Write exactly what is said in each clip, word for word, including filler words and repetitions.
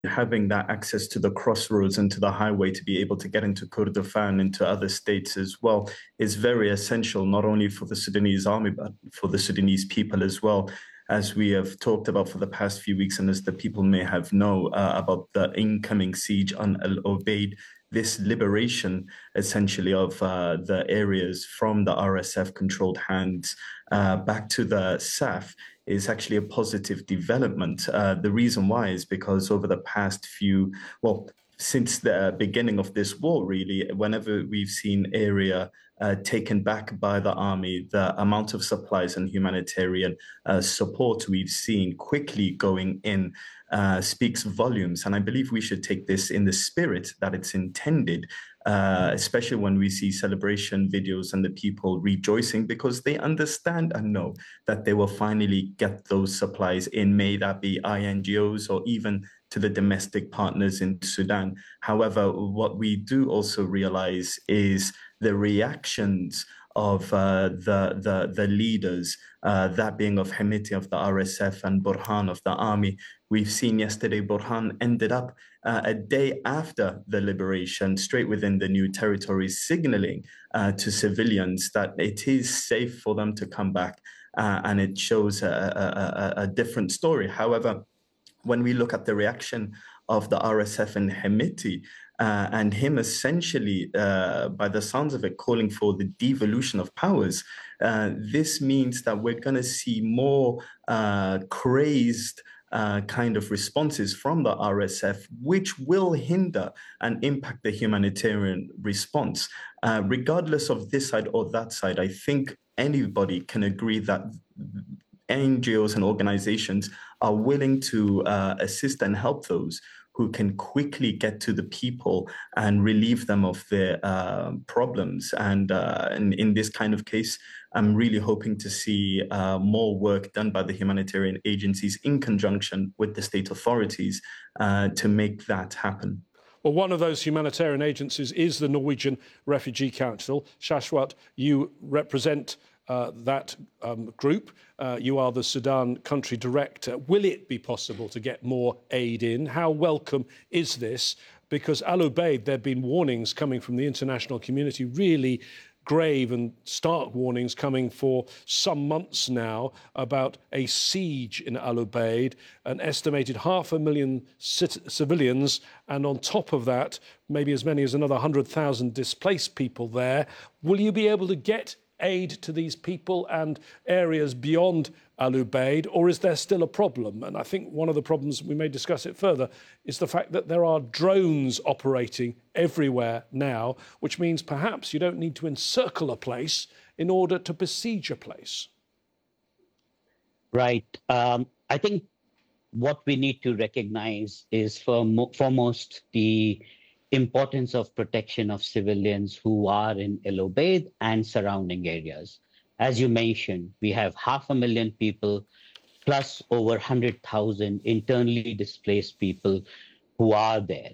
having that access to the crossroads and to the highway to be able to get into Kordofan, into other states as well, is very essential, not only for the Sudanese army, but for the Sudanese people as well. As we have talked about for the past few weeks, and as the people may have know uh, about the incoming siege on Al Obeid, this liberation essentially of uh, the areas from the R S F-controlled hands uh, back to the S A F is actually a positive development. Uh, the reason why is because over the past few, well, since the beginning of this war, really, whenever we've seen area uh, taken back by the army, the amount of supplies and humanitarian uh, support we've seen quickly going in uh, speaks volumes. And I believe we should take this in the spirit that it's intended, uh, especially when we see celebration videos and the people rejoicing because they understand and know that they will finally get those supplies in, may that be I N G Os or even to the domestic partners in Sudan. However, what we do also realize is the reactions of uh, the, the, the leaders, uh, that being of Hemeti of the R S F and Burhan of the army. We've seen yesterday Burhan ended up uh, a day after the liberation, straight within the new territories, signaling uh, to civilians that it is safe for them to come back. Uh, and it shows a, a, a different story. However, when we look at the reaction of the R S F and Hemeti, uh, and him essentially, uh, by the sounds of it, calling for the devolution of powers, uh, this means that we're going to see more uh, crazed uh, kind of responses from the R S F, which will hinder and impact the humanitarian response. Uh, regardless of this side or that side, I think anybody can agree that N G Os and organizations are willing to uh, assist and help those who can quickly get to the people and relieve them of their uh, problems. And, uh, and in this kind of case, I'm really hoping to see uh, more work done by the humanitarian agencies in conjunction with the state authorities uh, to make that happen. Well, one of those humanitarian agencies is the Norwegian Refugee Council. Shashwat, you represent Uh, that um, group. Uh, you are the Sudan country director. Will it be possible to get more aid in? How welcome is this? Because Al Obeid, there have been warnings coming from the international community, really grave and stark warnings coming for some months now about a siege in Al Obeid, an estimated half a million civilians, and on top of that, maybe as many as another one hundred thousand displaced people there. Will you be able to get aid to these people and areas beyond Al Obeid, or is there still a problem? And I think one of the problems, we may discuss it further, is the fact that there are drones operating everywhere now, which means perhaps you don't need to encircle a place in order to besiege a place. Right. Um, I think what we need to recognize is for foremost the importance of protection of civilians who are in Al Obeid and surrounding areas. As you mentioned, we have half a million people plus over one hundred thousand internally displaced people who are there.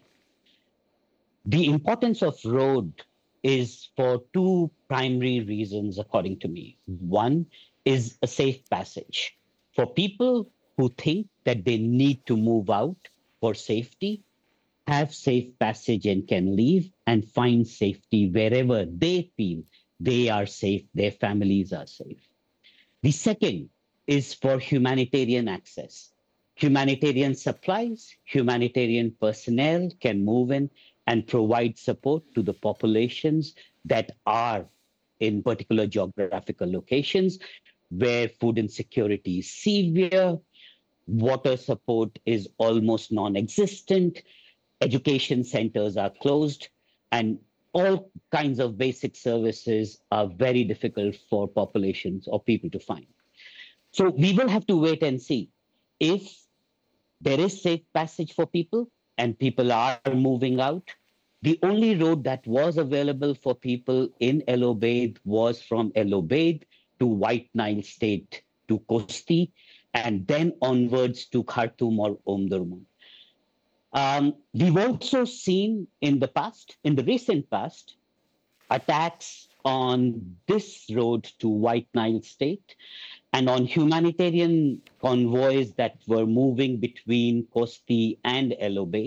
The importance of road is for two primary reasons, according to me. One is a safe passage. For people who think that they need to move out for safety, have safe passage and can leave and find safety wherever they feel they are safe, their families are safe. The second is for humanitarian access. Humanitarian supplies, humanitarian personnel can move in and provide support to the populations that are in particular geographical locations where food insecurity is severe, water support is almost non-existent, education centers are closed, and all kinds of basic services are very difficult for populations or people to find. So we will have to wait and see if there is safe passage for people and people are moving out. The only road that was available for people in Al Obeid was from Al Obeid to White Nile State to Kosti, and then onwards to Khartoum or Omdurman. Um, we've also seen in the past, in the recent past, attacks on this road to White Nile State and on humanitarian convoys that were moving between Kosti and El Obeid.